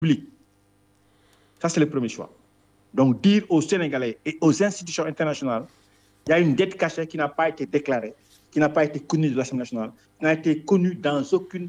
publique. Ça, c'est le premier choix. Donc, dire aux Sénégalais et aux institutions internationales, il y a une dette cachée qui n'a pas été déclarée, qui n'a pas été connue de l'Assemblée nationale, qui n'a été connue dans aucune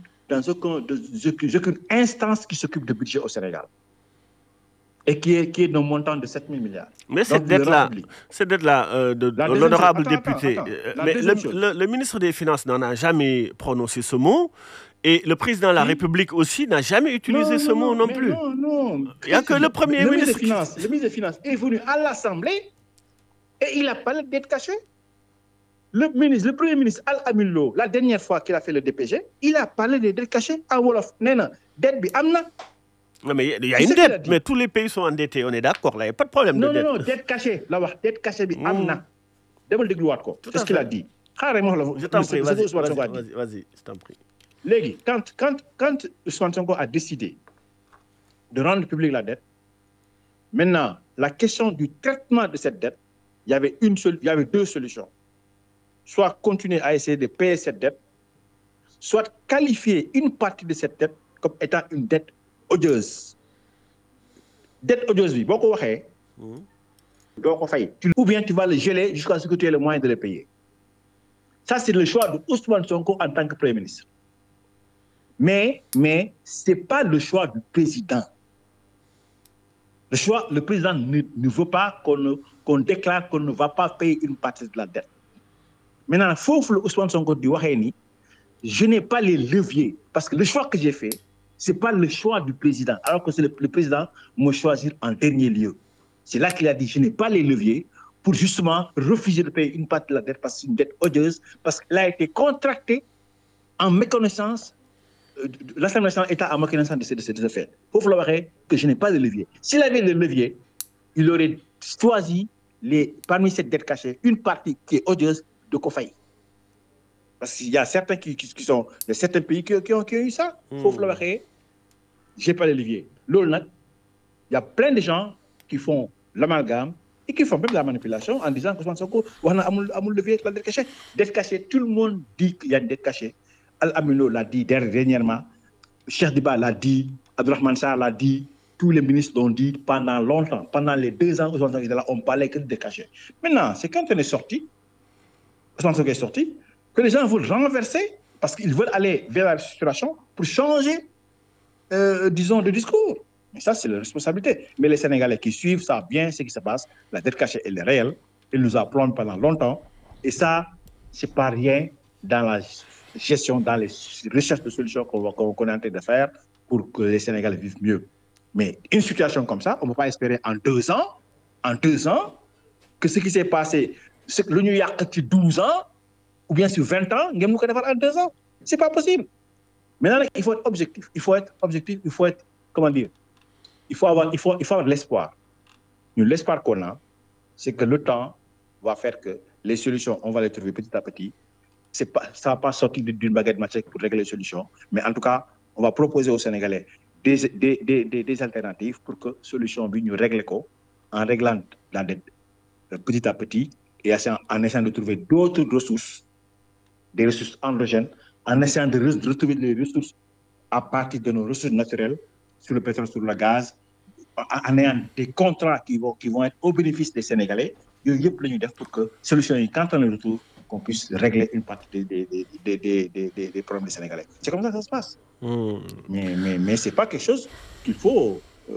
instance qui s'occupe de budget au Sénégal. Et qui est d'un montant de 7 000 milliards. Mais cette dette-là, de l'honorable député, mais le ministre des Finances n'en a jamais prononcé ce mot, et le président de la République aussi n'a jamais utilisé ce mot non plus. Non. Il n'y a que le premier ministre. Le ministre des Finances est venu à l'Assemblée et il a parlé de dette cachée. Le premier ministre Al-Amin Lo, la dernière fois qu'il a fait le DPG, il a parlé de dette cachée à Wolof. Nena, dette bi amna. Non, mais il y a une dette, mais tous les pays sont endettés, on est d'accord, là, il n'y a pas de problème de dette. Non, dette cachée, là, dette cachée, bi amna. C'est ce qu'il a dit. Je t'en prie, vas-y, je t'en prie. Légui, quand Ousmane Sonko a décidé de rendre publique la dette, maintenant, la question du traitement de cette dette, il y avait deux solutions. Soit continuer à essayer de payer cette dette, soit qualifier une partie de cette dette comme étant une dette odieuse. Dette odieuse, oui, beaucoup waxé. Ou bien tu vas le geler jusqu'à ce que tu aies le moyen de le payer. Ça, c'est le choix de Ousmane Sonko en tant que Premier ministre. Mais ce n'est pas le choix du président. Le président ne veut pas qu'on déclare qu'on ne va pas payer une partie de la dette. Maintenant, il faut que Ousmane Sonko dise je n'ai pas les leviers. Parce que le choix que j'ai fait, ce n'est pas le choix du président. Alors que c'est le président me choisir en dernier lieu. C'est là qu'il a dit je n'ai pas les leviers pour justement refuser de payer une partie de la dette parce que c'est une dette odieuse, parce qu'elle a été contractée en méconnaissance. L'Assemblée nationale est en méconnaissance de cette affaire. Il faut falloir que je n'ai pas de levier. S'il avait le levier, il aurait choisi parmi cette dette cachée une partie qui est odieuse de Kofaï. Parce qu'il y a certains il y a certains pays qui ont eu ça. Il faut falloir que je n'ai pas de levier. Il y a plein de gens qui font l'amalgame et qui font même la manipulation en disant que Sonko a un levier avec la dette cachée. Dette cachée, tout le monde dit qu'il y a une dette cachée. Al-Amino l'a dit dernièrement, Cheikh Diba l'a dit, Abdourahmane Sarr l'a dit, tous les ministres l'ont dit pendant longtemps. Pendant les 2 ans où on parlait que de dette cachée. Maintenant, c'est quand on est sorti, que les gens veulent renverser parce qu'ils veulent aller vers la situation pour changer, disons, de discours. Mais ça, c'est la responsabilité. Mais les Sénégalais qui suivent savent bien ce qui se passe. La dette cachée, elle est réelle. Elle nous a plombé pendant longtemps. Et ça, c'est pas rien dans la gestion, dans les recherches de solutions qu'on est en train de faire pour que les Sénégalais vivent mieux. Mais une situation comme ça, on ne peut pas espérer en 2 ans, que ce qui s'est passé, ce que l'Union a eu 12 ans, ou bien sur 20 ans, nous faire en 2 ans. Ce n'est pas possible. Maintenant, il faut être objectif. Il faut être, comment dire, il faut avoir de l'espoir. L'espoir qu'on a, c'est que le temps va faire que les solutions, on va les trouver petit à petit. Ça ne va pas sortir d'une baguette magique pour régler les solutions. Mais en tout cas, on va proposer aux Sénégalais des alternatives pour que la solution nous règle en réglant la dette petit à petit et en essayant de trouver d'autres ressources, des ressources endogènes, en essayant de retrouver les ressources à partir de nos ressources naturelles, sur le pétrole, sur le gaz, en ayant des contrats qui vont être au bénéfice des Sénégalais. Il y a plein de pour que la solution, quand on les retrouve, qu'on puisse régler une partie des problèmes des Sénégalais. C'est comme ça que ça se passe. Mais ce n'est pas quelque chose qu'il faut,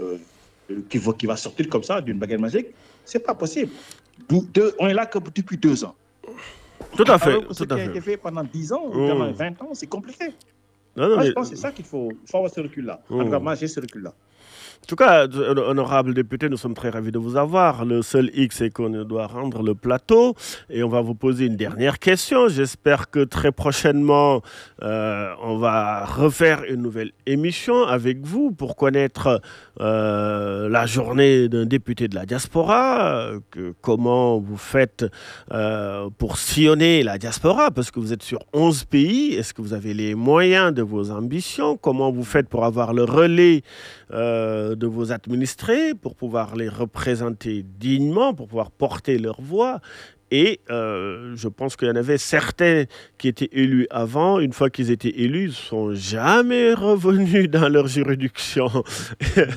qui va sortir comme ça d'une baguette magique. Ce n'est pas possible. On est là que depuis 2 ans. Tout à fait. Alors que ce qui a été fait pendant 10 ans, pendant 20 ans, c'est compliqué. Moi, je pense que c'est ça qu'il faut avoir ce recul-là. En tout cas, moi, j'ai ce recul-là. En tout cas, honorable député, nous sommes très ravis de vous avoir. Le seul X, c'est qu'on doit rendre le plateau. Et on va vous poser une dernière question. J'espère que très prochainement, on va refaire une nouvelle émission avec vous pour connaître la journée d'un député de la diaspora. Comment vous faites pour sillonner la diaspora, parce que vous êtes sur 11 pays. Est-ce que vous avez les moyens de vos ambitions? Comment vous faites pour avoir le relais de vos administrés, pour pouvoir les représenter dignement, pour pouvoir porter leur voix? Et je pense qu'il y en avait certains qui étaient élus avant. Une fois qu'ils étaient élus, ils ne sont jamais revenus dans leur juridiction.